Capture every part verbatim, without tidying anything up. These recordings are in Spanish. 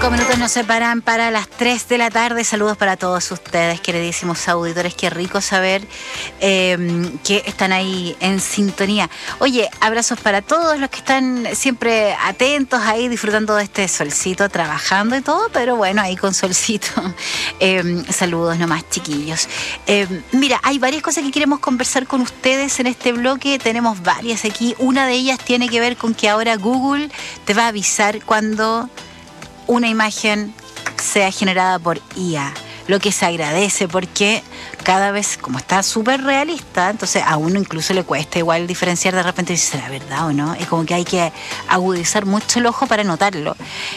Cinco minutos nos separan para las tres de la tarde. Saludos para todos ustedes, queridísimos auditores. Qué rico saber eh, que están ahí en sintonía. Oye, abrazos para todos los que están siempre atentos ahí, disfrutando de este solcito, trabajando y todo, pero bueno, ahí con solcito. Eh, saludos nomás, chiquillos. Eh, mira, hay varias cosas que queremos conversar con ustedes en este bloque. Tenemos varias aquí. Una de ellas tiene que ver con que ahora Google te va a avisar cuando una imagen sea generada por I A, lo que se agradece porque cada vez, como está súper realista, entonces a uno incluso le cuesta igual diferenciar de repente si será verdad o no. Es como que hay que agudizar mucho el ojo para notarlo.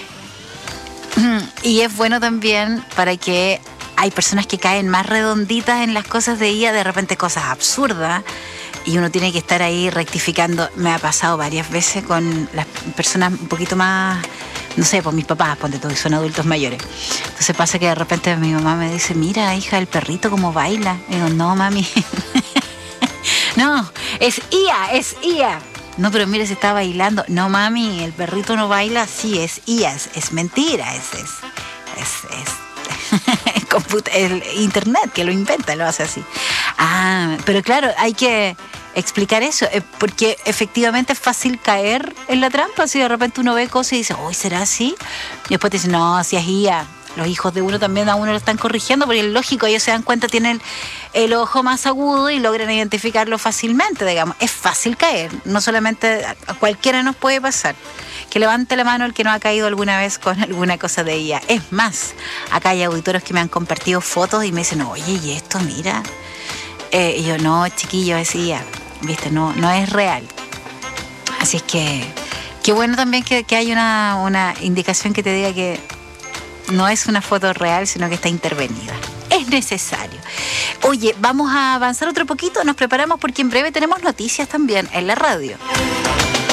Y es bueno también para que hay personas que caen más redonditas en las cosas de I A, de repente cosas absurdas, y uno tiene que estar ahí rectificando. Me ha pasado varias veces con las personas un poquito más, no sé, pues mis papás, ponte tú, son adultos mayores. Entonces pasa que de repente mi mamá me dice, mira, hija, el perrito cómo baila. Y digo, no, mami. No, es I A, es I A. No, pero mire, se está bailando. No, mami, el perrito no baila. Sí, es I A, es, es mentira, es, es, es, es el, comput- el internet que lo inventa, lo hace así. Ah, pero claro, hay que explicar eso, porque efectivamente es fácil caer en la trampa. Si de repente uno ve cosas y dice, uy, ¿será así? Y después te dicen, no, si es I A. Los hijos de uno también a uno lo están corrigiendo, porque es lógico, ellos se dan cuenta, tienen el, el ojo más agudo y logran identificarlo fácilmente, digamos. Es fácil caer, no solamente a, a cualquiera nos puede pasar. Que levante la mano el que no ha caído alguna vez con alguna cosa de I A. Es más, acá hay auditores que me han compartido fotos y me dicen, oye, ¿y esto? Mira. Eh, y yo, no, chiquillo, es I A. ¿Viste? No, no es real. Así es que, qué bueno también que, que hay una, una indicación que te diga que no es una foto real, sino que está intervenida. Es necesario. Oye, vamos a avanzar otro poquito, nos preparamos porque en breve tenemos noticias también en la radio.